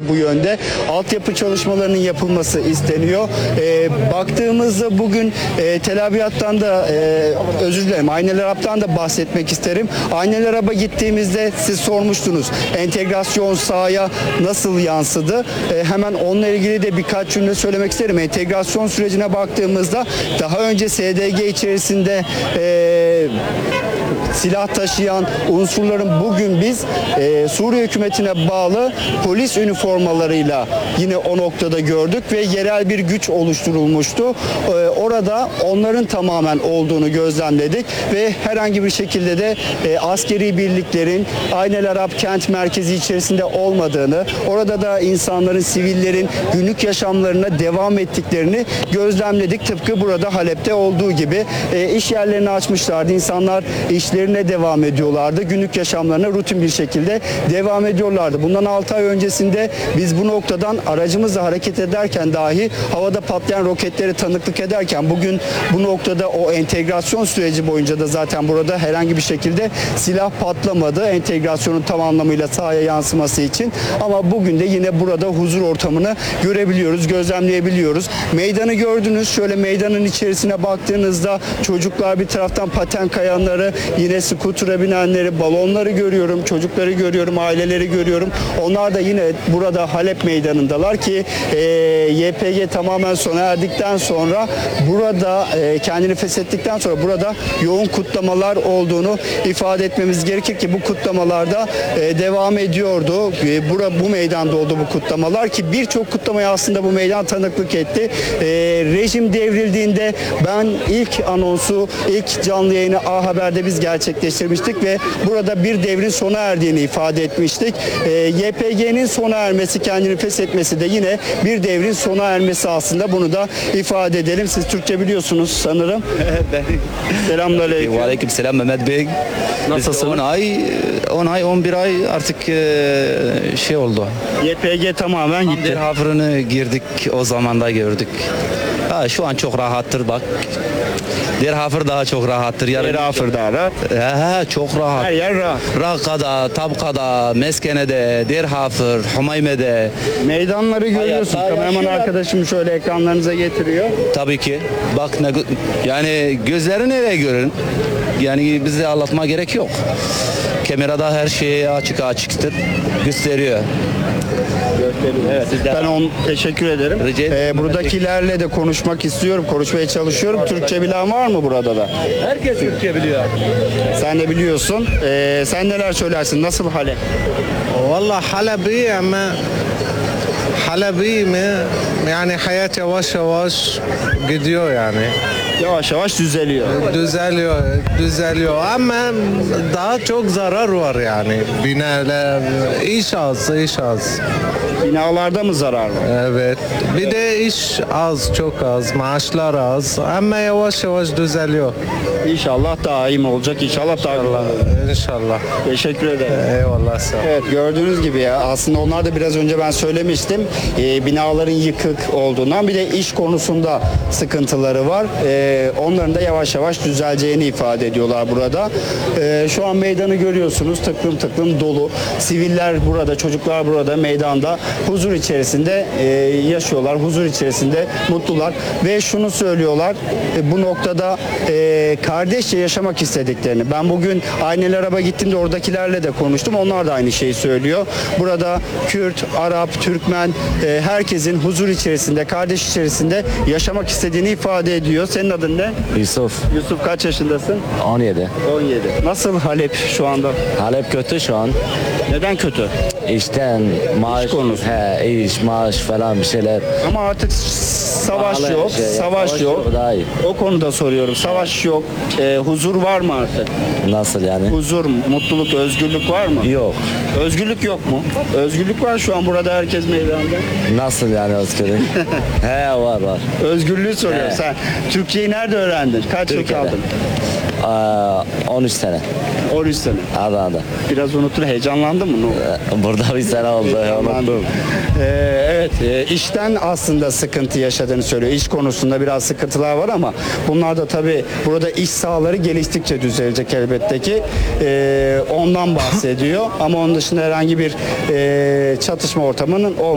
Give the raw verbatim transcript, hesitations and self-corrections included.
bu yönde. Altyapı çalışmalarının yapılması isteniyor. E, baktığımızda bugün e, Tel Abyad'dan da e, özür dilerim Aynel Arap'tan da bahsetmek isterim. Aynel Arap'a gittiğimizde siz sormuştunuz entegrasyon sahaya nasıl yansıdı? E, hemen onunla ilgili de birkaç cümle söylemek isterim. Entegrasyon sürecine baktığımızda daha önce S D G içerisinde e, silah taşıyan unsurların bugün biz e, Suriye hükümetine bağlı polis üniformalarıyla yine o noktada gördük ve yerel bir güç oluşturulmuştu. E, orada onların tamamen olduğunu gözlemledik ve herhangi bir şekilde de e, askeri birliklerin Aynel Arap kent merkezi içerisinde olmadığını, orada da insanların, sivillerin günlük yaşamlarına devam ettiklerini gözlemledik. Tıpkı burada Halep'te olduğu gibi e, iş yerlerini açmışlardı. İnsanlar işlerine devam ediyorlardı. Günlük yaşamlarına rutin bir şekilde devam ediyorlardı. Bundan altı ay öncesinde biz bu noktadan aracımızla hareket ederken dahi havada patlayan roketleri tanıklık ederken bugün bu noktada o entegrasyon süreci boyunca da zaten burada herhangi bir şekilde silah patlamadı. Entegrasyonun tam anlamıyla sahaya yansıması için. Ama bugün de yine burada huzur ortamını görebiliyoruz, gözlemleyebiliyoruz. Meydanı gördünüz. Şöyle meydanın içerisine baktığınızda çocuklar bir taraftan paten kayanları, yine skutura binenleri, balonları görüyorum, çocukları görüyorum, aileleri görüyorum. Onlar da yine burada Halep meydanındalar ki e, Y P G tamamen sona erdikten sonra burada e, kendini feshettikten sonra burada yoğun kutlamalar olduğunu ifade etmemiz gerekir ki bu kutlamalarda e, devam ediyordu. E, bura, bu meydanda oldu bu kutlamalar ki birçok kutlamaya aslında bu meydan tanıklık etti. E, rejim devrildiğinde ben ilk anonsu, ilk canlı yayını A Haber'de biz gerçekleştirmiştik ve burada bir devrin sona erdiğini ifade etmiştik. E, Y P G'nin sona ermesi, kendini feshetmesi de yine bir devrin sona ermesi aslında, bunu da ifade edelim. Siz Türkçe biliyorsunuz sanırım. Selamünaleyküm. Aleyküm selam Mehmet Bey. Nasılsın? on ay, on ay, on bir ay artık e, şey oldu. Y P G tamamen Bir gitti. hafırını girdik, o zaman da gördük. Ha, şu an çok rahattır bak. Derhafır daha çok rahattır. Yarın Derhafır da rahat. He, he, çok rahat. Her yer rahat. Rakka'da, Tabka'da, Meskene'de, Derhafır, Humayme'de. Meydanları görüyorsun. Hayatta Kameraman yaşıyorlar. arkadaşım şöyle ekranlarınıza getiriyor. Tabii ki. Bak ne, yani gözleri nereye görün? Yani bize anlatma gerek yok. Kamerada her şeyi açık açıktır gösteriyor. Evet. Ben on teşekkür ederim. Rica ederim. Ee, buradakilerle de konuşmak istiyorum. Konuşmaya çalışıyorum. Türkçe bilen var mı burada da? Herkes Türkçe biliyor. Sen de biliyorsun. Ee, sen neler söylersin? Nasıl Halep? والله حلبي اما حلبي mi yani hayat yavaş yavaş gidiyor yani. Yavaş yavaş düzeliyor. Düzeliyor, düzeliyor ama daha çok zarar var yani. Binalar, iş az, iş az. Binalarda mı zarar var? Evet. Bir de iş az, çok az, maaşlar az ama yavaş yavaş düzeliyor. İnşallah daha iyi mi olacak? İnşallah daha iyi olur. İnşallah. Teşekkür ederim. Eyvallah sağ ol. Evet, gördüğünüz gibi ya aslında onlar da biraz önce ben söylemiştim e, binaların yıkık olduğundan, bir de iş konusunda sıkıntıları var. E, onların da yavaş yavaş düzeleceğini ifade ediyorlar burada. E, şu an meydanı görüyorsunuz, tıklım tıklım dolu. Siviller burada, çocuklar burada meydanda huzur içerisinde e, yaşıyorlar, huzur içerisinde mutlular ve şunu söylüyorlar e, bu noktada e, kardeşçe yaşamak istediklerini. Ben bugün Aynel Arap'a gittiğimde oradakilerle de konuştum. Onlar da aynı şeyi söylüyor. Burada Kürt, Arap, Türkmen e, herkesin huzur içerisinde, kardeş içerisinde yaşamak istediğini ifade ediyor. Senin adın ne? Yusuf Yusuf, kaç yaşındasın? on yedi. on yedi. Nasıl Halep şu anda? Halep kötü şu an. Neden kötü? İşten maaş, konusu. he, iş, maaş falan bir şeyler. Ama artık savaş Pahalı yok, şey ya. savaş Savaş yok. yok, daha iyi. O konuda soruyorum. Savaş yok. E, huzur var mı artık? Nasıl yani? Huzur, mutluluk, özgürlük var mı? Yok. Özgürlük yok mu? Özgürlük var şu an burada, herkes meydanda. Nasıl yani özgürlük? He var var. Özgürlüğü soruyorum. He. Sen Türkçeyi nerede öğrendin? Kaç yıl Türkiye'de. kaldın? Aa, on üç sene. on üç sene. Adana'da. Biraz unutur, heyecanlandın mı? Ne oldu? Burada bir sene oldu. Unuttum. Ee, evet, e, işten aslında sıkıntı yaşadığını söylüyor. İş konusunda biraz sıkıntılar var ama bunlar da tabii burada iş sahaları geliştikçe düzelecek elbette ki. Ee, ondan bahsediyor ama onun dışında herhangi bir e, çatışma ortamının olmaması